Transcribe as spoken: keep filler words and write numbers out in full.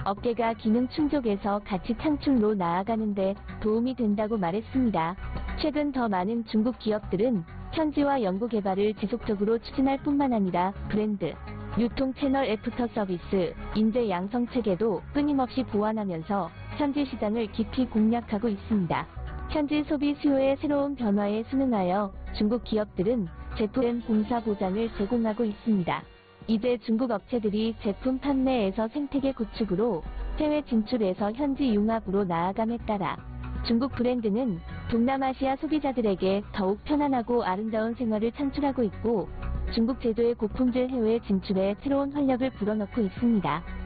업계가 기능 충족에서 가치 창출로 나아가는데 도움이 된다고 말했습니다. 최근 더 많은 중국 기업들은 현지화 연구 개발을 지속적으로 추진할 뿐만 아니라 브랜드, 유통 채널 애프터 서비스, 인재 양성 체계도 끊임없이 보완하면서 현지 시장을 깊이 공략하고 있습니다. 현지 소비 수요의 새로운 변화에 순응하여 중국 기업들은 제품 공사 보장을 제공하고 있습니다. 이제 중국 업체들이 제품 판매에서 생태계 구축으로 해외 진출에서 현지 융합으로 나아감에 따라 중국 브랜드는 동남아시아 소비자들에게 더욱 편안하고 아름다운 생활을 창출하고 있고 중국 제조의 고품질 해외 진출에 새로운 활력을 불어넣고 있습니다.